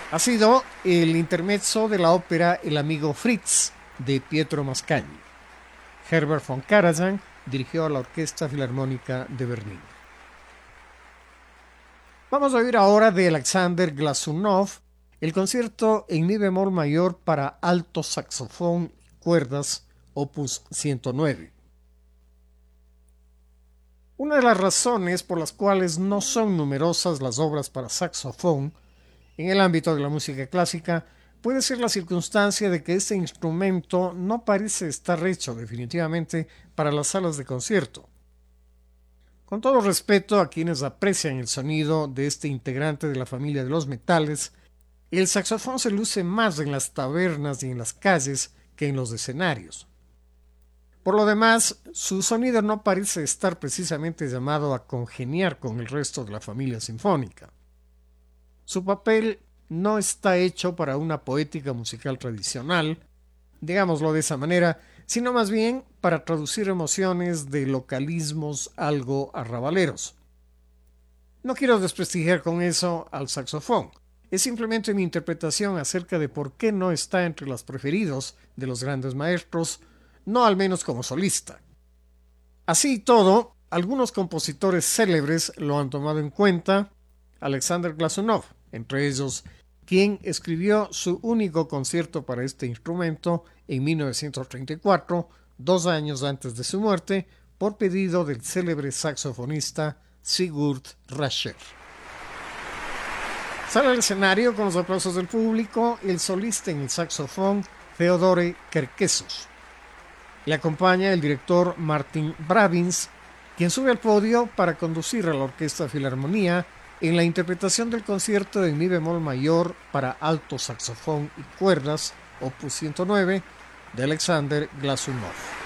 Ha sido el intermezzo de la ópera El amigo Fritz de Pietro Mascagni. Herbert von Karajan dirigió a la Orquesta Filarmónica de Berlín. Vamos a oír ahora de Alexander Glazunov el concierto en mi bemol mayor para alto saxofón y cuerdas, opus 109. Una de las razones por las cuales no son numerosas las obras para saxofón en el ámbito de la música clásica puede ser la circunstancia de que este instrumento no parece estar hecho definitivamente para las salas de concierto. Con todo respeto a quienes aprecian el sonido de este integrante de la familia de los metales, el saxofón se luce más en las tabernas y en las calles que en los escenarios. Por lo demás, su sonido no parece estar precisamente llamado a congeniar con el resto de la familia sinfónica. Su papel no está hecho para una poética musical tradicional, digámoslo de esa manera, sino más bien para traducir emociones de localismos algo arrabaleros. No quiero desprestigiar con eso al saxofón, es simplemente mi interpretación acerca de por qué no está entre los preferidos de los grandes maestros, no al menos como solista. Así y todo, algunos compositores célebres lo han tomado en cuenta, Alexander Glazunov, entre ellos, quien escribió su único concierto para este instrumento en 1934, 2 años antes de su muerte, por pedido del célebre saxofonista Sigurd Rascher. Sale al escenario con los aplausos del público el solista en el saxofón Theodore Kerkesos. Le acompaña el director Martin Bravins, quien sube al podio para conducir a la Orquesta Filarmonía en la interpretación del concierto en mi bemol mayor para alto saxofón y cuerdas, opus 109, de Alexander Glazunov.